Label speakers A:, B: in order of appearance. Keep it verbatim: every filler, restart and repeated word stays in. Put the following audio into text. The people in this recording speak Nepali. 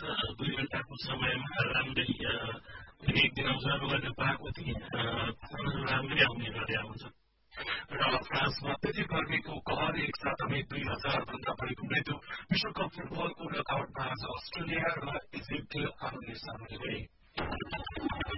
A: दुई घण्टाको समयमा राम्रै एक दिन अब्जर्भ गर्न पाएको थिएँ राम्रै आउने गरे हुन्छ र फ्रान्समा त्यति गर्मीको कहर एकसाथमै दुई हजार भन्दा बढीको मृत्यु विश्वकप फुटबलको नकआउटमा आज अस्ट्रेलिया र इजिप्ट आउने सामने गए